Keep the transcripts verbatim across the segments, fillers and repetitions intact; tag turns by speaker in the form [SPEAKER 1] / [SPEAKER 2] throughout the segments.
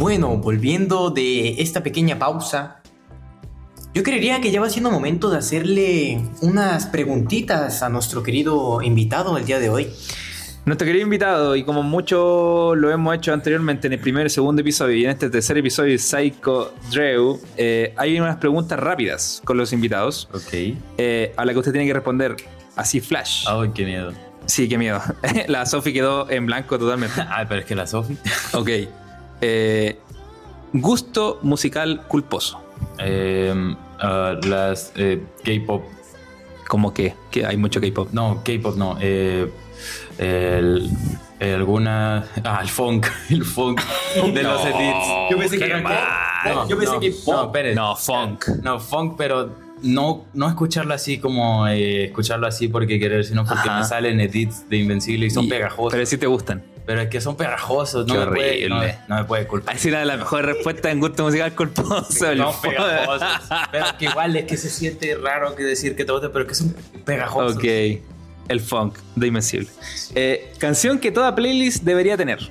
[SPEAKER 1] Bueno, volviendo de esta pequeña pausa, yo creería que ya va siendo momento de hacerle unas preguntitas a nuestro querido invitado el día de hoy.
[SPEAKER 2] Nuestro querido invitado, y como mucho lo hemos hecho anteriormente en el primer y segundo episodio y en este tercer episodio de Psycho Drew, eh, hay unas preguntas rápidas con los invitados.
[SPEAKER 3] Ok.
[SPEAKER 2] Eh, a la que usted tiene que responder así flash.
[SPEAKER 3] Ay, qué miedo.
[SPEAKER 2] Sí, qué miedo. La Sofi quedó en blanco totalmente.
[SPEAKER 3] Ay, pero es que la Sofi.
[SPEAKER 2] Ok. Eh, gusto musical culposo.
[SPEAKER 3] Eh, uh, las eh, K-pop.
[SPEAKER 2] ¿Cómo qué? Que hay mucho K-pop.
[SPEAKER 3] No, K-pop no. Eh, el, el, alguna. Ah, el funk. El funk de
[SPEAKER 2] No,
[SPEAKER 3] los edits.
[SPEAKER 1] Yo pensé que
[SPEAKER 3] Pero
[SPEAKER 1] era
[SPEAKER 3] que-
[SPEAKER 1] pop.
[SPEAKER 3] no,
[SPEAKER 1] Yo pensé
[SPEAKER 3] no,
[SPEAKER 1] que pop.
[SPEAKER 3] No, espere.
[SPEAKER 2] No, funk.
[SPEAKER 3] No, funk, pero no, no escucharlo así como eh, escucharlo así porque querer, sino porque
[SPEAKER 2] Ajá.
[SPEAKER 3] me salen edits de Invencible y son
[SPEAKER 2] Y-
[SPEAKER 3] pegajosos.
[SPEAKER 2] Pero sí te gustan.
[SPEAKER 3] Pero es que son pegajosos, no,
[SPEAKER 2] Qué
[SPEAKER 3] me puede, no,
[SPEAKER 2] horrible.
[SPEAKER 3] no me puede culpar.
[SPEAKER 2] Es una de las mejores respuestas en gusto musical culposo. el
[SPEAKER 3] Son
[SPEAKER 2] funk.
[SPEAKER 3] pegajosos. Pero que igual es que se siente raro que decir que te gusta, pero que son pegajosos.
[SPEAKER 2] Ok. El funk de Invencible. Eh, canción que toda playlist debería tener.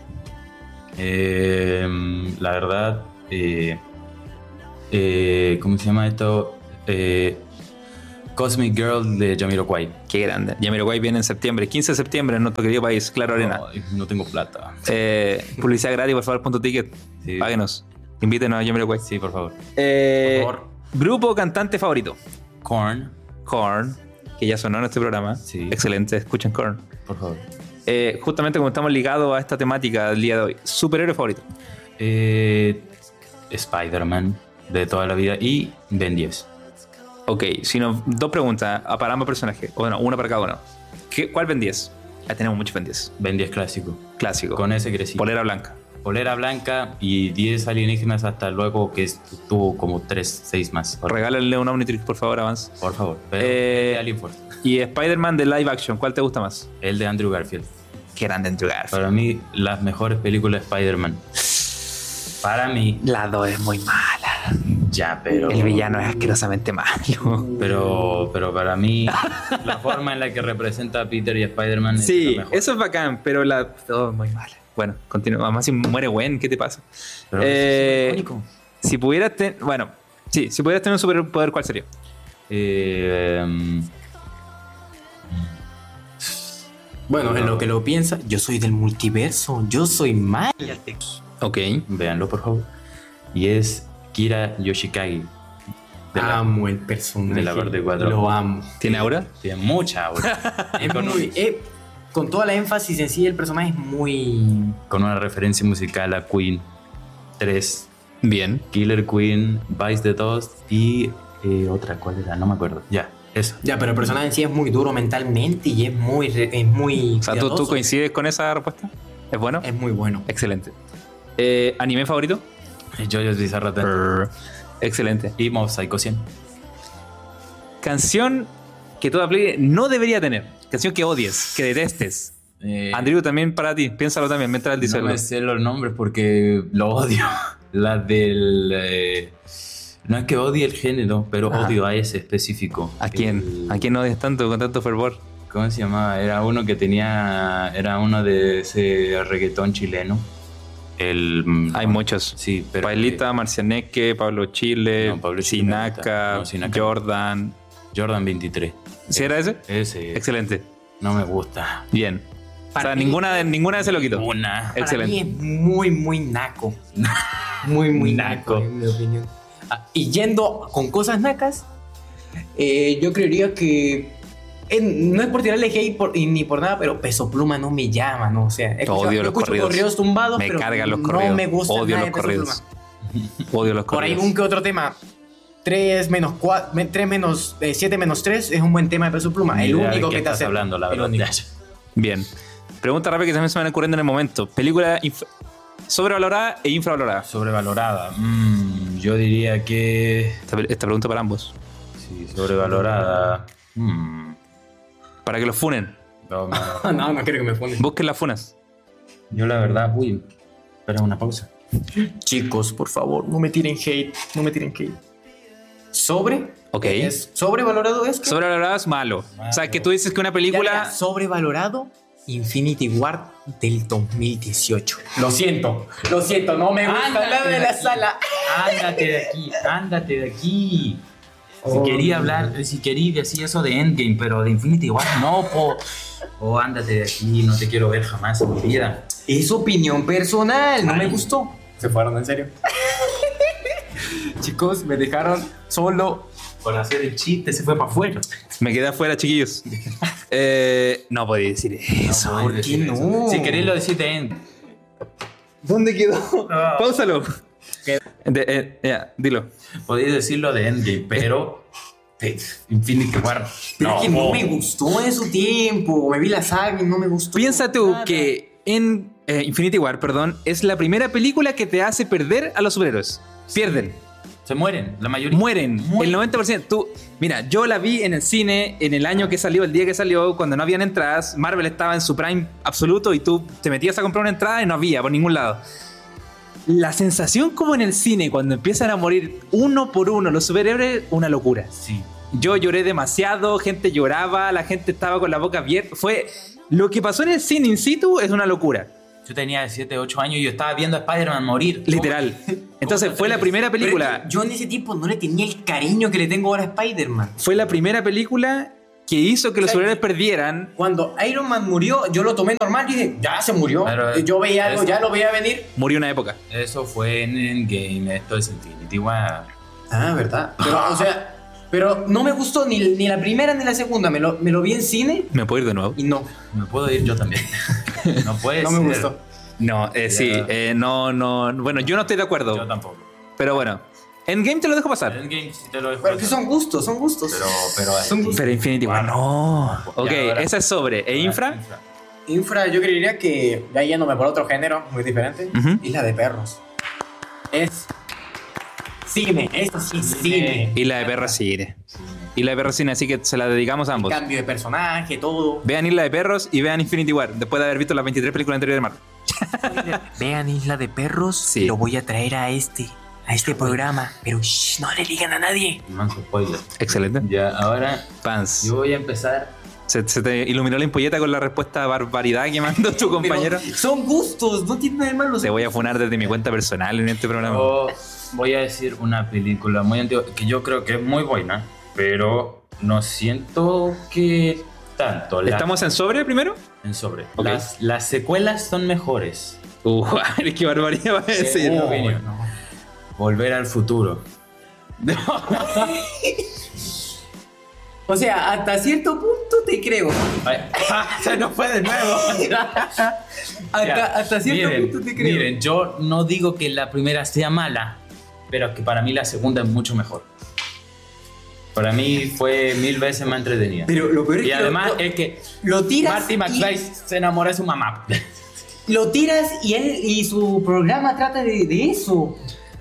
[SPEAKER 3] Eh, la verdad, eh, eh, ¿cómo se llama esto? Eh, Cosmic Girl de Jamiroquai.
[SPEAKER 2] Qué grande. Jamiroquai viene en septiembre, quince de septiembre en nuestro querido país, Claro Arena.
[SPEAKER 3] Ay, no tengo plata.
[SPEAKER 2] Eh, publicidad gratis, por favor, punto ticket.
[SPEAKER 3] Sí.
[SPEAKER 2] Páguenos. Invítenos a Jamiroquai.
[SPEAKER 3] Sí, por favor.
[SPEAKER 2] Eh,
[SPEAKER 3] Por favor.
[SPEAKER 2] Grupo o cantante favorito.
[SPEAKER 3] Korn,
[SPEAKER 2] Korn, que ya sonó en este programa.
[SPEAKER 3] Sí.
[SPEAKER 2] Excelente, escuchen Korn.
[SPEAKER 3] por favor.
[SPEAKER 2] Eh, justamente como estamos ligados a esta temática del día de hoy. Superhéroe favorito.
[SPEAKER 3] Eh, Spider-Man de toda la vida y Ben diez.
[SPEAKER 2] Ok, si no, dos preguntas a- para ambos personajes. O no, una para cada uno. ¿Qué, ¿Cuál Ben diez? Ahí tenemos muchos Ben diez.
[SPEAKER 3] Ben diez clásico.
[SPEAKER 2] Clásico.
[SPEAKER 3] Con ese crecí.
[SPEAKER 2] Polera blanca.
[SPEAKER 3] Polera blanca y diez alienígenas hasta luego que est- tuvo como tres, seis más. Por,
[SPEAKER 2] Regálenle un Omnitrix, por favor, avance.
[SPEAKER 3] por favor. Pero
[SPEAKER 2] Eh,
[SPEAKER 3] el de Alien Force.
[SPEAKER 2] Y Spider-Man de live action, ¿cuál te gusta más?
[SPEAKER 3] El de Andrew Garfield.
[SPEAKER 2] Qué grande Andrew Garfield.
[SPEAKER 3] Para mí, las mejores películas de Spider-Man. Para mí,
[SPEAKER 2] La dos es muy mala.
[SPEAKER 3] ya, pero.
[SPEAKER 2] El villano es asquerosamente malo.
[SPEAKER 3] Pero, pero para mí, la forma en la que representa a Peter y a Spider-Man es
[SPEAKER 2] Sí,
[SPEAKER 3] la mejor.
[SPEAKER 2] eso es bacán, pero la dos es muy mala. Bueno, continúa. Además, si muere Gwen, ¿qué te pasa?
[SPEAKER 3] Pero
[SPEAKER 2] Eh,
[SPEAKER 3] es icónico.
[SPEAKER 2] Si pudieras tener. Bueno, sí, si pudieras tener un superpoder, ¿cuál sería?
[SPEAKER 3] Eh, um,
[SPEAKER 1] Bueno, en lo que lo piensa, yo soy del multiverso. Yo soy Maya.
[SPEAKER 2] Ok.
[SPEAKER 3] véanlo, por favor. Y es Kira Yoshikage. De la-
[SPEAKER 1] Amo el personaje.
[SPEAKER 3] de la parte cuatro.
[SPEAKER 1] Lo amo.
[SPEAKER 2] ¿Tiene aura?
[SPEAKER 3] Tiene mucha aura. Y
[SPEAKER 1] Es
[SPEAKER 3] con,
[SPEAKER 1] muy, eh, con toda la énfasis en sí, el personaje es muy...
[SPEAKER 3] con una referencia musical a Queen tres.
[SPEAKER 2] Bien.
[SPEAKER 3] Killer Queen, Vice the Dust y eh, otra, ¿cuál era? No me acuerdo. Ya, eso.
[SPEAKER 1] Ya, pero el personaje en sí es muy duro mentalmente y es muy... re- Es muy
[SPEAKER 2] O sea, ¿tú, ¿tú
[SPEAKER 1] cuidadoso.
[SPEAKER 2] coincides con esa respuesta? ¿Es bueno?
[SPEAKER 1] Es muy bueno.
[SPEAKER 2] Excelente. Eh, ¿Anime favorito?
[SPEAKER 3] Jojo's Bizarre Adventure.
[SPEAKER 2] Excelente.
[SPEAKER 3] Y Mob Psycho cien.
[SPEAKER 2] Canción que toda play no debería tener. Canción que odies, que detestes.
[SPEAKER 3] Eh,
[SPEAKER 2] Andrew, también para ti. Piénsalo también mientras él dice
[SPEAKER 3] no
[SPEAKER 2] algo.
[SPEAKER 3] me sé los nombres porque lo odio. La del... eh, no es que odie el género, pero
[SPEAKER 2] Ah.
[SPEAKER 3] odio a ese específico.
[SPEAKER 2] ¿A quién?
[SPEAKER 3] El-
[SPEAKER 2] ¿A quién odias tanto, con tanto fervor?
[SPEAKER 3] ¿Cómo se llamaba? Era uno que tenía... Era uno de ese reggaetón chileno. El...
[SPEAKER 2] Hay muchos.
[SPEAKER 3] Sí, pero...
[SPEAKER 2] Pailita, Marcianeque, Pablo Chile,
[SPEAKER 3] No, Pablo Chile me gusta.
[SPEAKER 2] Sinaka,
[SPEAKER 3] No, Sinaka.
[SPEAKER 2] Jordan.
[SPEAKER 3] Jordan veintitrés.
[SPEAKER 2] ¿Sí era ese?
[SPEAKER 3] Ese
[SPEAKER 2] Excelente.
[SPEAKER 3] no me gusta.
[SPEAKER 2] Bien.
[SPEAKER 1] Para
[SPEAKER 2] o sea,
[SPEAKER 1] mí-
[SPEAKER 2] ninguna de, ninguna de se lo quitó.
[SPEAKER 3] Una.
[SPEAKER 1] Para
[SPEAKER 2] Excelente.
[SPEAKER 1] mí es muy, muy naco. Muy, muy naco,
[SPEAKER 3] Naco.
[SPEAKER 1] en mi opinión. Ah, y yendo con cosas nacas, eh, yo creería que... eh, no es por tirarle hate por- y ni por nada, pero Peso Pluma no me llama, ¿no? O sea, he escuchado-
[SPEAKER 2] Odio
[SPEAKER 1] yo
[SPEAKER 2] los
[SPEAKER 1] escucho
[SPEAKER 2] corridos.
[SPEAKER 1] corridos tumbados,
[SPEAKER 2] Me
[SPEAKER 1] pero
[SPEAKER 2] cargan los
[SPEAKER 1] no
[SPEAKER 2] corridos.
[SPEAKER 1] me gusta
[SPEAKER 2] Odio
[SPEAKER 1] nada
[SPEAKER 2] los
[SPEAKER 1] de Peso
[SPEAKER 2] corridos.
[SPEAKER 1] Pluma.
[SPEAKER 2] Odio los
[SPEAKER 1] Por ahí
[SPEAKER 2] corridos.
[SPEAKER 1] un que otro tema. tres menos cuatro, tres menos siete menos tres es un buen tema de Peso Pluma.
[SPEAKER 3] Ni
[SPEAKER 1] El
[SPEAKER 3] idea de
[SPEAKER 1] único
[SPEAKER 3] qué
[SPEAKER 1] que te
[SPEAKER 3] estás
[SPEAKER 1] hace.
[SPEAKER 3] hablando, la
[SPEAKER 1] el
[SPEAKER 3] verdad.
[SPEAKER 1] único.
[SPEAKER 2] Bien. Pregunta rápida que también se me van ocurriendo en el momento. Película inf- sobrevalorada e infravalorada.
[SPEAKER 3] Sobrevalorada. Mm, yo diría que.
[SPEAKER 2] Esta, esta pregunta para ambos.
[SPEAKER 3] Sí, sobrevalorada. Mm,
[SPEAKER 2] Para que los funen.
[SPEAKER 3] no, no.
[SPEAKER 1] No, no quiero que me ponen.
[SPEAKER 2] Busquen las funas.
[SPEAKER 3] Yo la verdad. Uy, espera una pausa.
[SPEAKER 1] Chicos, por favor, no me tiren hate. No me tiren hate. ¿Sobre?
[SPEAKER 2] Ok.
[SPEAKER 1] ¿Es sobrevalorado es? que?
[SPEAKER 2] Sobrevalorada es malo. O sea, que tú dices que una
[SPEAKER 1] Ya,
[SPEAKER 2] película...
[SPEAKER 1] ya, sobrevalorado Infinity War del dos mil dieciocho. Lo siento, lo siento, no me gusta
[SPEAKER 3] Ándate
[SPEAKER 1] nada de
[SPEAKER 3] de
[SPEAKER 1] la
[SPEAKER 3] aquí.
[SPEAKER 1] sala.
[SPEAKER 3] Ándate de aquí, ándate de aquí. Si
[SPEAKER 1] Oh.
[SPEAKER 3] quería hablar, si quería decir eso de Endgame, pero de Infinity War no, po. O ándate de aquí, no te quiero ver jamás en mi vida.
[SPEAKER 1] Es opinión personal, no me
[SPEAKER 3] Ay.
[SPEAKER 1] gustó. Se fueron, en serio. Chicos, me dejaron solo.
[SPEAKER 3] Por hacer el chiste se fue para afuera.
[SPEAKER 2] Me quedé afuera, chiquillos. Eh, no podía decir eso.
[SPEAKER 3] No,
[SPEAKER 1] ¿por
[SPEAKER 3] podés
[SPEAKER 1] qué
[SPEAKER 3] decir
[SPEAKER 1] no?
[SPEAKER 3] eso. Si querés lo decís de Endgame.
[SPEAKER 2] ¿Dónde quedó?
[SPEAKER 3] Ah.
[SPEAKER 2] Páusalo. De- eh, ya, dilo.
[SPEAKER 3] Podéis decirlo de Endgame, pero de Infinity War.
[SPEAKER 1] Pero es que no
[SPEAKER 3] po.
[SPEAKER 1] me gustó en su tiempo. Me vi la saga y no me gustó.
[SPEAKER 2] Piensa tú
[SPEAKER 1] nada.
[SPEAKER 2] que en eh, Infinity War, perdón, es la primera película que te hace perder a los superhéroes. Pierden,
[SPEAKER 3] Se mueren, la mayoría.
[SPEAKER 2] mueren,
[SPEAKER 3] Mueren.
[SPEAKER 2] el noventa por ciento. Tú, mira, yo la vi en el cine en el año que salió, el día que salió, cuando no habían entradas. Marvel estaba en su prime absoluto y tú te metías a comprar una entrada y no había por ningún lado. La sensación como en el cine, cuando empiezan a morir uno por uno los superhéroes, una locura.
[SPEAKER 3] Sí.
[SPEAKER 2] Yo lloré demasiado, gente lloraba, la gente estaba con la boca abierta. Fue lo que pasó en el cine in situ es una locura,
[SPEAKER 3] Yo tenía siete, ocho años y yo estaba viendo a Spider-Man morir.
[SPEAKER 2] literal. Entonces
[SPEAKER 3] ¿Cómo
[SPEAKER 2] fue la
[SPEAKER 3] te
[SPEAKER 2] primera
[SPEAKER 1] Pero es
[SPEAKER 2] película,
[SPEAKER 1] que yo en ese tiempo no le tenía el cariño que le tengo ahora a Spider-Man.
[SPEAKER 2] fue la primera película que hizo que los
[SPEAKER 1] O sea,
[SPEAKER 2] superhéroes perdieran.
[SPEAKER 1] Cuando Iron Man murió, yo lo tomé normal y dije, ya se murió.
[SPEAKER 3] Pero
[SPEAKER 1] yo veía algo,
[SPEAKER 3] eso-
[SPEAKER 1] ya lo veía venir.
[SPEAKER 2] Murió una época.
[SPEAKER 3] Eso fue en Endgame, esto es Infinity War.
[SPEAKER 1] Ah, ¿verdad? Pero, o sea, pero no me gustó ni, ni la primera ni la segunda. Me lo, me lo vi en cine
[SPEAKER 2] ¿Me puedo ir de nuevo?
[SPEAKER 1] y no,
[SPEAKER 3] Me puedo ir yo también. No puede
[SPEAKER 1] no
[SPEAKER 3] ser.
[SPEAKER 1] me gustó.
[SPEAKER 2] No, eh, sí,
[SPEAKER 3] Ya.
[SPEAKER 2] eh, no, no. Bueno, yo no estoy de acuerdo.
[SPEAKER 3] Yo tampoco.
[SPEAKER 2] Pero bueno, Endgame te lo dejo pasar.
[SPEAKER 3] Endgame sí te lo dejo.
[SPEAKER 1] Pero que
[SPEAKER 3] pasar.
[SPEAKER 1] son gustos, son gustos.
[SPEAKER 3] Pero, pero,
[SPEAKER 1] Son gustos.
[SPEAKER 2] Pero Infinity War, no.
[SPEAKER 3] Ya,
[SPEAKER 2] Ok,
[SPEAKER 3] ahora-
[SPEAKER 2] esa es sobre. ¿E infra?
[SPEAKER 1] Infra, yo creería que, ya yéndome por otro género muy diferente,
[SPEAKER 2] Ujú.
[SPEAKER 1] Isla de Perros. Es cine, esto sí es cine.
[SPEAKER 2] Y la de Perros Cine. Y la de Perros Cine, así que se la dedicamos a ambos.
[SPEAKER 1] Cambio de personaje, todo.
[SPEAKER 2] Vean Isla de Perros y vean Infinity War, después de haber visto las veintitrés películas anteriores de Marvel.
[SPEAKER 1] Vean Isla de Perros,
[SPEAKER 2] Sí.
[SPEAKER 1] lo voy a traer a este, a este programa, pero shh, no le digan a nadie.
[SPEAKER 3] Manso spoiler.
[SPEAKER 2] Excelente.
[SPEAKER 3] Ya, ahora
[SPEAKER 2] Pans.
[SPEAKER 3] yo voy a empezar.
[SPEAKER 2] Se, se te iluminó la impolleta con la respuesta barbaridad que mandó tu compañero.
[SPEAKER 1] Pero son gustos, no tiene nada de malo.
[SPEAKER 2] Te voy a funar desde mi cuenta personal en este programa.
[SPEAKER 3] Yo voy a decir una película muy antigua que yo creo que es muy buena, pero no siento que tanto. La-
[SPEAKER 2] ¿Estamos en sobre primero?
[SPEAKER 3] en sobre.
[SPEAKER 2] Ok.
[SPEAKER 3] Las, las secuelas son mejores.
[SPEAKER 2] Uh, qué barbaridad va a decir.
[SPEAKER 3] Oh,
[SPEAKER 1] Oh,
[SPEAKER 3] opinión.
[SPEAKER 1] no.
[SPEAKER 3] Volver al futuro.
[SPEAKER 1] O sea, hasta cierto punto te creo.
[SPEAKER 3] Ay, se nos fue de nuevo.
[SPEAKER 1] Hasta,
[SPEAKER 3] Ya,
[SPEAKER 1] hasta cierto
[SPEAKER 3] miren,
[SPEAKER 1] punto te creo.
[SPEAKER 3] Miren, yo no digo que la primera sea mala, pero que para mí la segunda es mucho mejor. Para mí fue mil veces más entretenida.
[SPEAKER 1] Pero lo peor es
[SPEAKER 3] y
[SPEAKER 1] que
[SPEAKER 3] además
[SPEAKER 1] lo, lo-
[SPEAKER 3] es que
[SPEAKER 1] lo tiras
[SPEAKER 3] Marty
[SPEAKER 1] y-
[SPEAKER 3] McFly se enamora de su mamá.
[SPEAKER 1] lo tiras y él y su programa trata de, de eso.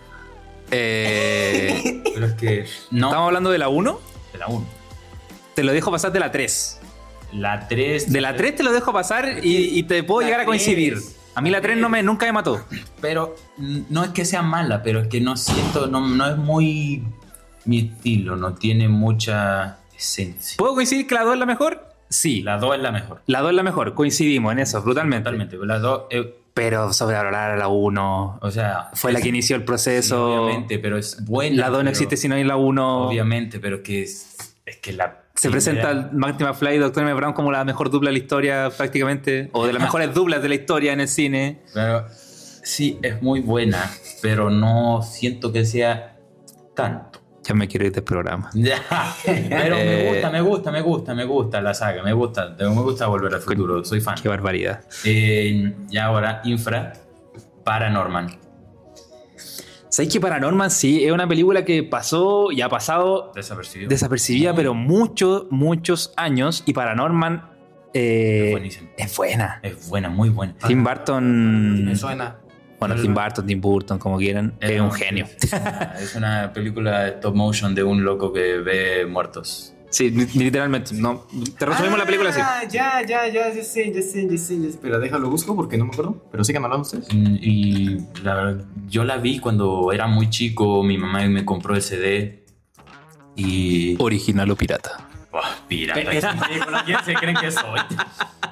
[SPEAKER 2] Eh,
[SPEAKER 3] Pero es que no.
[SPEAKER 2] ¿Estamos hablando de la uno?
[SPEAKER 3] De la uno.
[SPEAKER 2] Te lo dejo pasar de la tres.
[SPEAKER 3] La tres.
[SPEAKER 2] De la tres te lo dejo pasar y, y te puedo
[SPEAKER 1] La
[SPEAKER 2] llegar a coincidir.
[SPEAKER 1] tres.
[SPEAKER 2] A mí la tres no me, nunca me mató.
[SPEAKER 3] Pero mm, no es que sea mala, pero es que no siento, no, no es muy mi estilo, no tiene mucha esencia.
[SPEAKER 2] ¿Puedo coincidir que la dos es la mejor? Sí. La,
[SPEAKER 3] La dos es la mejor.
[SPEAKER 2] dos es la mejor. Coincidimos en eso, brutalmente.
[SPEAKER 3] Totalmente. La dos, eh,
[SPEAKER 2] Pero sobrevalorar a la uno.
[SPEAKER 3] o sea.
[SPEAKER 2] Fue la
[SPEAKER 3] es-
[SPEAKER 2] que inició el
[SPEAKER 3] sí,
[SPEAKER 2] proceso.
[SPEAKER 3] obviamente, pero es buena.
[SPEAKER 2] La dos no
[SPEAKER 3] pero-
[SPEAKER 2] existe si no hay la uno.
[SPEAKER 3] Obviamente, pero que es, es que la.
[SPEAKER 2] Se
[SPEAKER 3] primera-
[SPEAKER 2] presenta al Marty McFly y Doctor M. Brown como la mejor dupla de la historia, prácticamente. O de las mejores duplas de la historia en el cine.
[SPEAKER 3] Pero sí, es muy buena, pero no siento que sea tanto.
[SPEAKER 2] Ya me quiero ir del programa.
[SPEAKER 3] Ya, pero me
[SPEAKER 2] Eh,
[SPEAKER 3] gusta, me gusta, me gusta, me gusta la saga, me gusta, me gusta Volver al Futuro, soy fan.
[SPEAKER 2] Qué barbaridad.
[SPEAKER 3] Eh, y ahora, Infra, Paranormal,
[SPEAKER 2] ¿Sabes que Paranorman sí es una película que pasó y ha pasado
[SPEAKER 3] desapercibido.
[SPEAKER 2] desapercibida, pero muchos, muchos años? Y Paranorman eh,
[SPEAKER 3] Es buenísimo.
[SPEAKER 2] es buena.
[SPEAKER 3] Es buena, muy buena.
[SPEAKER 2] Tim Burton,
[SPEAKER 1] Me suena.
[SPEAKER 2] bueno, Tim Burton, Tim Burton, como quieran, es un genio.
[SPEAKER 3] Es una película de stop motion de un loco que ve muertos.
[SPEAKER 2] Sí, li- literalmente. No, te resumimos la película así.
[SPEAKER 1] Ah, ya, ya, ya, ya sé, ya sé, ya sé, ya sé. Pero déjalo busco porque no me acuerdo. Pero sigan hablando ustedes.
[SPEAKER 3] Mm, Y la verdad, yo la vi cuando era muy chico, mi mamá me compró el C D y...
[SPEAKER 2] Original o pirata.
[SPEAKER 3] Buah, pirata.
[SPEAKER 1] Pero-
[SPEAKER 3] ¿Quién se creen que soy?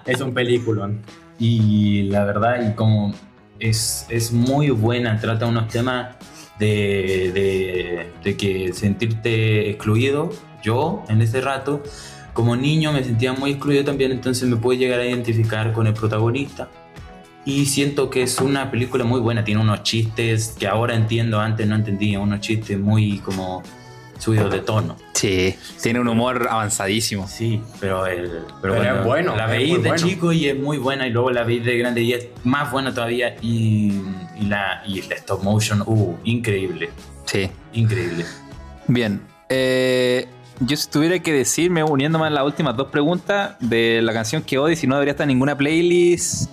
[SPEAKER 1] Es un peliculón.
[SPEAKER 3] Y la verdad, y como es, es muy buena, trata unos temas de, de, de que sentirte excluido. Yo, en ese rato, como niño me sentía muy excluido también, entonces me puedo llegar a identificar con el protagonista. Y siento que es una película muy buena, tiene unos chistes que ahora entiendo, antes no entendía, unos chistes muy como subidos de tono.
[SPEAKER 2] Sí, tiene un humor avanzadísimo.
[SPEAKER 3] Sí, pero, el, pero,
[SPEAKER 1] Pero
[SPEAKER 3] bueno,
[SPEAKER 1] es bueno,
[SPEAKER 3] la
[SPEAKER 1] es
[SPEAKER 3] veis
[SPEAKER 1] muy
[SPEAKER 3] de
[SPEAKER 1] bueno.
[SPEAKER 3] chico y es muy buena, y luego la veis de grande y es más buena todavía. Y, y, la, y el stop motion, uh, increíble,
[SPEAKER 2] Sí.
[SPEAKER 3] increíble.
[SPEAKER 2] Bien. Eh, yo si tuviera que decirme, uniéndome a las últimas dos preguntas de la canción que odio, si no debería estar en ninguna playlist.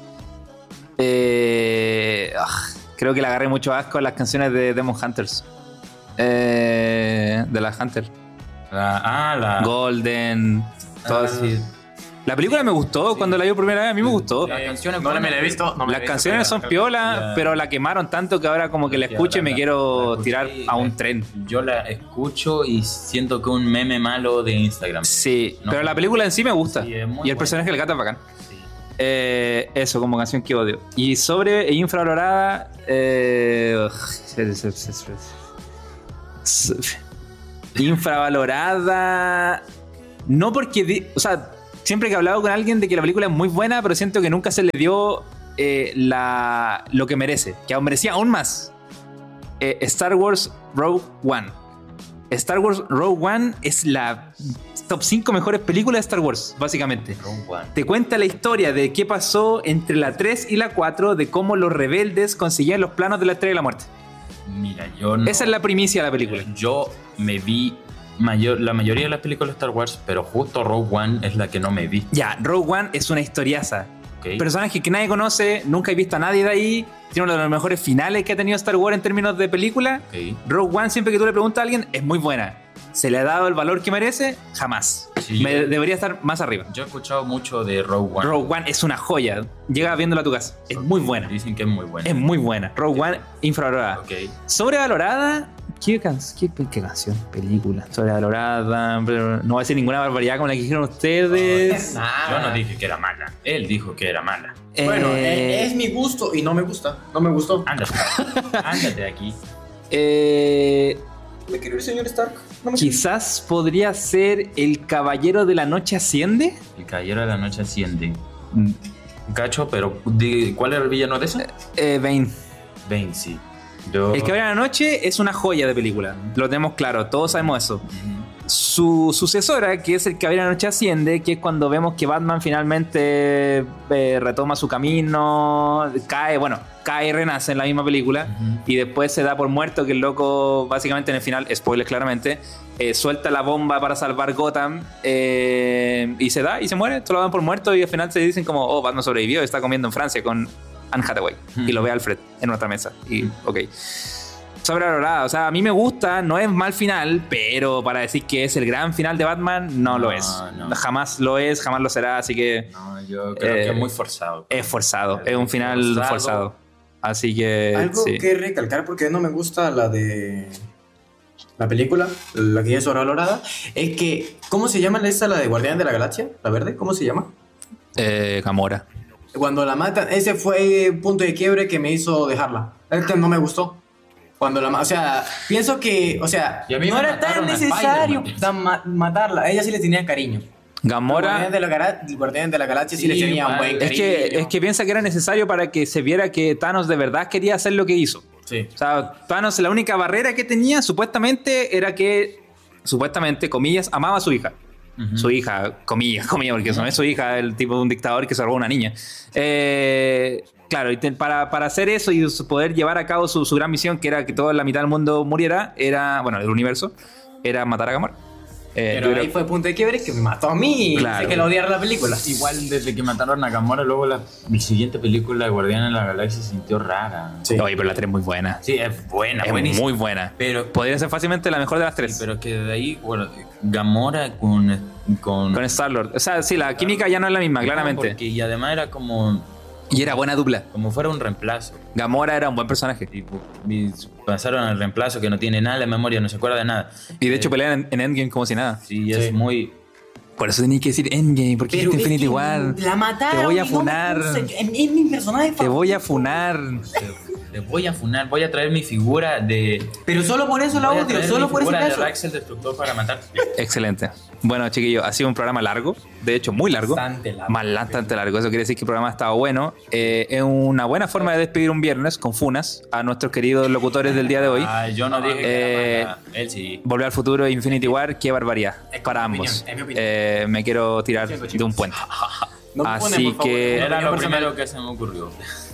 [SPEAKER 2] Eh, ah, creo que le agarré mucho asco a las canciones de Demon Hunters. Eh, de las Hunter.
[SPEAKER 3] La, ah, la...
[SPEAKER 2] Golden. Todas.
[SPEAKER 3] ah, sí.
[SPEAKER 2] La película me gustó
[SPEAKER 3] Sí.
[SPEAKER 2] cuando la vi por primera vez. A mí me gustó.
[SPEAKER 3] Las canciones
[SPEAKER 1] No me
[SPEAKER 3] buenas,
[SPEAKER 1] la he visto. No me la
[SPEAKER 2] Las
[SPEAKER 1] he visto,
[SPEAKER 2] canciones son
[SPEAKER 1] pero-
[SPEAKER 2] piolas,
[SPEAKER 3] Ya.
[SPEAKER 2] pero la quemaron tanto que ahora como que la
[SPEAKER 3] Ya,
[SPEAKER 2] escucho y
[SPEAKER 3] la-
[SPEAKER 2] me
[SPEAKER 3] la-
[SPEAKER 2] quiero
[SPEAKER 3] la escuché
[SPEAKER 2] tirar
[SPEAKER 3] y
[SPEAKER 2] a un
[SPEAKER 3] la-
[SPEAKER 2] tren.
[SPEAKER 3] Yo la escucho y siento que es un meme malo de Instagram.
[SPEAKER 2] Sí,
[SPEAKER 3] No.
[SPEAKER 2] pero la película en sí me gusta.
[SPEAKER 3] Sí, es muy
[SPEAKER 2] Y el
[SPEAKER 3] buena.
[SPEAKER 2] personaje del gato es bacán.
[SPEAKER 3] Sí.
[SPEAKER 2] Eh, eso, como canción que odio. Y sobre Infravalorada. Eh, infravalorada. No porque. di- o sea, siempre que he hablado con alguien de que la película es muy buena, pero siento que nunca se le dio eh, la, lo que merece. Que aún merecía aún más. Eh, Star Wars Rogue One. Star Wars Rogue One es la top cinco mejores películas de Star Wars, básicamente.
[SPEAKER 3] Rogue One.
[SPEAKER 2] Te cuenta la historia de qué pasó entre la tres y la cuatro, de cómo los rebeldes conseguían los planos de la Estrella de la Muerte.
[SPEAKER 3] Mira, yo no.
[SPEAKER 2] Esa es la primicia de la película.
[SPEAKER 3] Yo me vi mayor, la mayoría de las películas de Star Wars, pero justo Rogue One es la que no me vi.
[SPEAKER 2] Ya, Rogue One es una historiaza.
[SPEAKER 3] ¿Ok?
[SPEAKER 2] Personaje que nadie conoce, nunca he visto a nadie de ahí. Tiene uno de los mejores finales que ha tenido Star Wars en términos de película.
[SPEAKER 3] Ok.
[SPEAKER 2] Rogue One, siempre que tú le preguntas a alguien, es muy buena. ¿Se le ha dado el valor que merece? Jamás.
[SPEAKER 3] Sí,
[SPEAKER 2] Me-
[SPEAKER 3] yo-
[SPEAKER 2] debería estar más arriba.
[SPEAKER 3] Yo he escuchado mucho de Rogue One.
[SPEAKER 2] Rogue One es una joya. Llega viéndola a tu casa. Es muy buena.
[SPEAKER 3] Dicen que es muy buena.
[SPEAKER 2] Es muy buena. Rogue One, infravalorada.
[SPEAKER 3] Ok.
[SPEAKER 2] Sobrevalorada. ¿Qué, can- qué, qué canción? Película. Sobrevalorada. pero no voy a decir ninguna barbaridad como la que dijeron ustedes.
[SPEAKER 3] Yo no dije que era mala. Él dijo que era mala.
[SPEAKER 1] Bueno,
[SPEAKER 2] Eh,
[SPEAKER 1] eh, es mi gusto y no me gusta. No me gustó.
[SPEAKER 3] Ándate. Ándate de aquí.
[SPEAKER 2] eh,
[SPEAKER 1] ¿Me quiero ir, señor Stark? No me
[SPEAKER 2] quizás podría ser El Caballero de la Noche Asciende.
[SPEAKER 3] El Caballero de la Noche asciende. Mm, Cacho, pero di- ¿cuál era el villano de ese?
[SPEAKER 2] Eh, Bane.
[SPEAKER 3] Bane, sí. Yo...
[SPEAKER 2] El Caballero de la Noche es una joya de película. Lo tenemos claro, todos sabemos eso.
[SPEAKER 3] Ujú.
[SPEAKER 2] Su sucesora, que es El Caballero de la Noche Asciende, que es cuando vemos que Batman finalmente eh, retoma su camino, cae, bueno, cae y renace en la misma película,
[SPEAKER 3] Ujú.
[SPEAKER 2] y después se da por muerto que el loco, básicamente en el final, spoilers claramente, eh, suelta la bomba para salvar Gotham, eh, y se da y se muere, se lo dan por muerto, y al final se dicen como, oh, Batman sobrevivió, está comiendo en Francia con Anne Hathaway,
[SPEAKER 3] Ujú.
[SPEAKER 2] y lo ve Alfred en otra mesa, y ok. Sobrevalorada, o sea, a mí me gusta, no es mal final, pero para decir que es el gran final de Batman, no, lo
[SPEAKER 3] No,
[SPEAKER 2] es.
[SPEAKER 3] no.
[SPEAKER 2] Jamás lo es, jamás lo será, así que
[SPEAKER 3] No, yo creo
[SPEAKER 2] Eh,
[SPEAKER 3] que es muy forzado.
[SPEAKER 2] es forzado, es un
[SPEAKER 3] Es
[SPEAKER 2] final
[SPEAKER 3] forzado.
[SPEAKER 2] forzado. Así que
[SPEAKER 1] Algo
[SPEAKER 2] sí.
[SPEAKER 1] que recalcar porque no me gusta la de la película, la que ya es sobrevalorada, es que, ¿cómo se llama esa, la de Guardianes de la Galaxia? ¿La verde? ¿Cómo se llama?
[SPEAKER 2] Eh, Gamora.
[SPEAKER 1] Cuando la matan, ese fue el punto de quiebre que me hizo dejarla. Este no me gustó. Cuando la ma- o sea, pienso que, o sea,
[SPEAKER 3] Y a mí
[SPEAKER 1] no
[SPEAKER 3] me
[SPEAKER 1] era tan
[SPEAKER 3] mataron a
[SPEAKER 1] necesario
[SPEAKER 3] Spider-Man.
[SPEAKER 1] tan ma- matarla. A ella sí le tenía cariño.
[SPEAKER 2] Gamora.
[SPEAKER 1] Guardianes de la, Gara- Guardianes de la Galaxia sí,
[SPEAKER 3] Sí,
[SPEAKER 1] le tenía
[SPEAKER 3] igual.
[SPEAKER 1] buen
[SPEAKER 2] Es
[SPEAKER 1] cariño.
[SPEAKER 2] que, es que piensa que era necesario para que se viera que Thanos de verdad quería hacer lo que hizo.
[SPEAKER 1] Sí.
[SPEAKER 2] O sea, Thanos, la única barrera que tenía supuestamente era que, supuestamente, comillas, amaba a su hija.
[SPEAKER 3] Ujú.
[SPEAKER 2] Su hija, comillas, comillas, porque eso no es su hija, el tipo de un dictador que se robó a una niña. Eh, claro, y te- para, para hacer eso y su- poder llevar a cabo su, su gran misión, que era que toda la mitad del mundo muriera, era, bueno, el universo, era matar a Gamora. Eh,
[SPEAKER 1] Pero
[SPEAKER 2] yo creo-
[SPEAKER 1] ahí fue el punto de quiebre que me mató a mí.
[SPEAKER 2] Claro.
[SPEAKER 1] Sé que lo odiara la película.
[SPEAKER 3] Igual desde que mataron a Gamora, luego la, la siguiente película de Guardianes de la Galaxia se sintió rara.
[SPEAKER 1] Sí.
[SPEAKER 2] Oye, pero la tres es muy buena.
[SPEAKER 3] Sí, es buena,
[SPEAKER 2] es
[SPEAKER 3] buenísima.
[SPEAKER 2] muy buena.
[SPEAKER 3] Pero,
[SPEAKER 2] Podría ser fácilmente la mejor de las
[SPEAKER 3] sí,
[SPEAKER 2] tres.
[SPEAKER 3] pero es que de ahí, bueno, Gamora con... con,
[SPEAKER 2] Con Star-Lord. O sea, sí, la química ya no es la misma, claramente.
[SPEAKER 3] Porque, y además era como,
[SPEAKER 2] Y era buena dupla.
[SPEAKER 3] como fuera un reemplazo.
[SPEAKER 2] Gamora era un buen personaje.
[SPEAKER 3] Tipo, y pasaron al reemplazo que no tiene nada de memoria, no se acuerda de nada.
[SPEAKER 2] Y de hecho
[SPEAKER 3] Eh,
[SPEAKER 2] pelean en, en Endgame como si nada.
[SPEAKER 3] Sí, es
[SPEAKER 1] Sí.
[SPEAKER 3] muy...
[SPEAKER 2] Por eso tenés que decir Endgame, porque
[SPEAKER 1] Pero
[SPEAKER 2] dijiste
[SPEAKER 1] es
[SPEAKER 2] Infinity
[SPEAKER 1] que
[SPEAKER 2] War.
[SPEAKER 1] La mataron.
[SPEAKER 2] Te voy a
[SPEAKER 1] y no me
[SPEAKER 2] funar.
[SPEAKER 1] puse- Es es mi personaje
[SPEAKER 2] Te voy a
[SPEAKER 1] favorito.
[SPEAKER 2] funar.
[SPEAKER 3] Te voy a funar, voy a traer mi figura de.
[SPEAKER 1] Pero solo por eso la
[SPEAKER 3] voy a
[SPEAKER 1] odio,
[SPEAKER 3] traer
[SPEAKER 1] solo
[SPEAKER 3] mi
[SPEAKER 1] por ese
[SPEAKER 3] figura de
[SPEAKER 1] caso.
[SPEAKER 3] Rax el Destructor para matar.
[SPEAKER 2] Excelente. Bueno, chiquillos, ha sido un programa largo. De hecho, muy largo.
[SPEAKER 1] Bastante largo.
[SPEAKER 2] Más bastante largo. Eso quiere decir que el programa ha estado bueno. Eh, es una buena forma de despedir un viernes con funas a nuestros queridos locutores del día de hoy.
[SPEAKER 3] Ah, yo no dije
[SPEAKER 2] Eh,
[SPEAKER 3] que era mala. Él sí.
[SPEAKER 2] Volver al futuro e Infinity War, qué barbaridad.
[SPEAKER 1] Es
[SPEAKER 2] Para
[SPEAKER 1] mi
[SPEAKER 2] ambos.
[SPEAKER 1] opinión, es mi opinión.
[SPEAKER 2] Eh, me quiero tirar
[SPEAKER 1] Siento,
[SPEAKER 2] de
[SPEAKER 1] chicos.
[SPEAKER 2] un puente.
[SPEAKER 1] No me
[SPEAKER 2] Así
[SPEAKER 1] ponen, por favor,
[SPEAKER 2] que-
[SPEAKER 1] una
[SPEAKER 3] Era
[SPEAKER 1] opinión
[SPEAKER 3] lo
[SPEAKER 1] personal.
[SPEAKER 3] primero que se me ocurrió.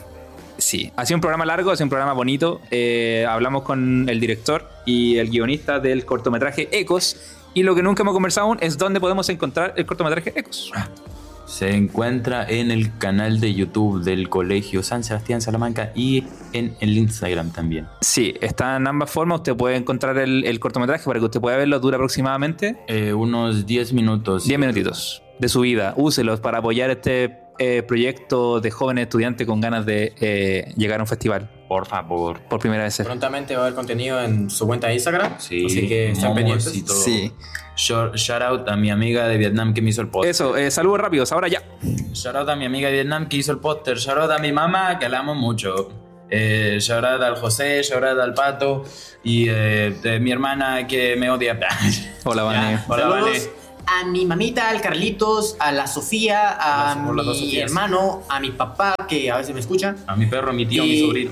[SPEAKER 2] Sí, ha sido un programa largo, ha sido un programa bonito. Eh, hablamos con el director y el guionista del cortometraje Ecos. Y lo que nunca hemos conversado aún es dónde podemos encontrar el cortometraje Ecos.
[SPEAKER 3] Se encuentra en el canal de YouTube del Colegio San Sebastián Salamanca y en el Instagram también.
[SPEAKER 2] Sí, está en ambas formas. Usted puede encontrar el, el cortometraje para que usted pueda verlo. Dura aproximadamente
[SPEAKER 3] Eh, unos diez minutos.
[SPEAKER 2] diez minutitos de su vida. Úselos para apoyar este eh, proyecto de jóvenes estudiantes con ganas de eh, llegar a un festival
[SPEAKER 3] Por favor.
[SPEAKER 2] por primera vez.
[SPEAKER 1] Prontamente va a haber contenido en su cuenta de Instagram.
[SPEAKER 3] Sí,
[SPEAKER 1] Así que estén
[SPEAKER 3] momos
[SPEAKER 1] pendientes.
[SPEAKER 3] y todo.
[SPEAKER 2] Sí.
[SPEAKER 3] Shout, shout out a mi amiga de Vietnam que me hizo el póster.
[SPEAKER 2] Eso, eh, saludos rápidos. Ahora ya.
[SPEAKER 3] Shout out a mi amiga de Vietnam que hizo el póster. Shout out a mi mamá que la amo mucho. Eh, shout out al José, shout out al Pato y eh, de mi hermana que me odia.
[SPEAKER 2] Hola, Vane.
[SPEAKER 3] Hola,
[SPEAKER 1] Saludos
[SPEAKER 3] Vane.
[SPEAKER 1] a mi mamita, al Carlitos, a la Sofía, a
[SPEAKER 3] Gracias por las dos
[SPEAKER 1] mi
[SPEAKER 3] Sofías.
[SPEAKER 1] hermano, a mi papá, que a veces me escucha,
[SPEAKER 3] A mi perro, a mi tío, a
[SPEAKER 1] Y-
[SPEAKER 3] mi sobrino.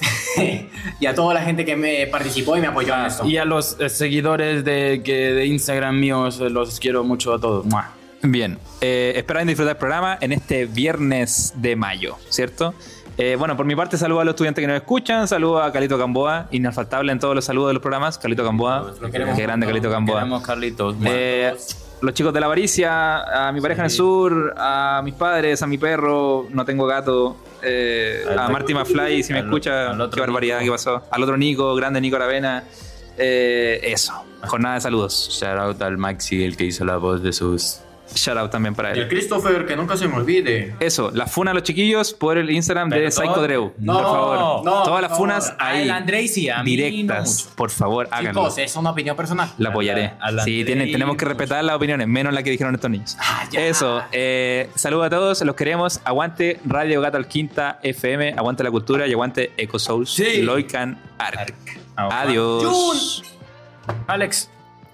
[SPEAKER 1] y a toda la gente que me participó y me apoyó en esto.
[SPEAKER 3] Y a los eh, seguidores de, que, de Instagram míos, eh, los quiero mucho a todos. ¡Mua!
[SPEAKER 2] Bien, eh, esperen disfrutar el programa en este viernes de mayo, ¿cierto? Eh, bueno, por mi parte, saludo a los estudiantes que nos escuchan, saludo a Calito Gamboa, inalfaltable en todos los saludos de los programas. Calito Gamboa,
[SPEAKER 1] Lo queremos
[SPEAKER 2] qué grande Calito Gamboa.
[SPEAKER 3] Queremos Carlitos. ¡Mua!
[SPEAKER 2] Eh, los chicos de la avaricia, a mi pareja en el sur, a mis padres, a mi perro, no tengo gato, eh,
[SPEAKER 3] Al-
[SPEAKER 2] a Marty McFly, si me
[SPEAKER 3] al-
[SPEAKER 2] escucha,
[SPEAKER 3] al otro
[SPEAKER 2] qué barbaridad
[SPEAKER 3] Nico.
[SPEAKER 2] que pasó. Al otro Nico, grande Nico Aravena. Eh, eso, jornada de saludos.
[SPEAKER 3] Shout out al Maxi, el que hizo la voz de sus.
[SPEAKER 2] Shout out también para
[SPEAKER 1] Y el
[SPEAKER 2] él.
[SPEAKER 1] Christopher, que nunca se me olvide.
[SPEAKER 2] Eso, las funas a los chiquillos por el Instagram de
[SPEAKER 3] Pero
[SPEAKER 2] Psycho
[SPEAKER 3] todo-
[SPEAKER 2] Dreu.
[SPEAKER 1] No,
[SPEAKER 2] por favor.
[SPEAKER 1] no,
[SPEAKER 2] Todas las
[SPEAKER 1] no.
[SPEAKER 2] funas
[SPEAKER 3] A
[SPEAKER 2] ahí.
[SPEAKER 3] el Andrés y a mí
[SPEAKER 2] directas.
[SPEAKER 3] no mucho.
[SPEAKER 2] Por favor, háganlo.
[SPEAKER 1] Chicos, es una opinión personal.
[SPEAKER 2] La apoyaré.
[SPEAKER 3] A la- a la
[SPEAKER 2] Sí,
[SPEAKER 3] Andrei
[SPEAKER 2] tienen, tenemos que
[SPEAKER 3] mucho.
[SPEAKER 2] respetar las opiniones, menos la que dijeron estos niños.
[SPEAKER 1] Ah, ya.
[SPEAKER 2] Eso, eh, saludos a todos, los queremos. Aguante Radio Gato al Quinta F M, aguante la cultura y aguante Eco Souls,
[SPEAKER 3] Sí.
[SPEAKER 2] Loican Arc.
[SPEAKER 3] Aguante.
[SPEAKER 2] Adiós.
[SPEAKER 3] Alex.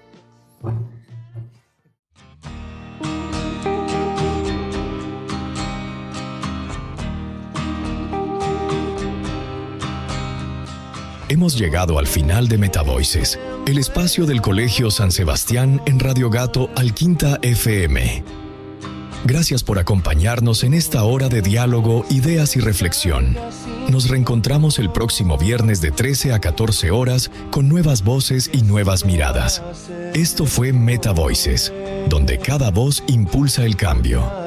[SPEAKER 4] Hemos llegado al final de Metavoices, el espacio del Colegio San Sebastián en Radio Gato al Quinta F M. Gracias por acompañarnos en esta hora de diálogo, ideas y reflexión. Nos reencontramos el próximo viernes de trece a catorce horas con nuevas voces y nuevas miradas. Esto fue Metavoices, donde cada voz impulsa el cambio.